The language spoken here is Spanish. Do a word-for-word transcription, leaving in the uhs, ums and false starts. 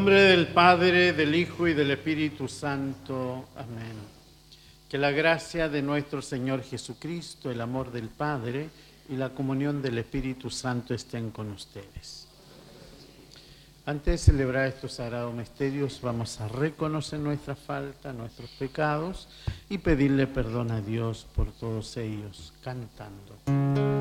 En nombre del Padre, del Hijo y del Espíritu Santo. Amén. Que la gracia de nuestro Señor Jesucristo, el amor del Padre y la comunión del Espíritu Santo estén con ustedes. Antes de celebrar estos sagrados misterios, vamos a reconocer nuestra falta, nuestros pecados y pedirle perdón a Dios por todos ellos, cantando.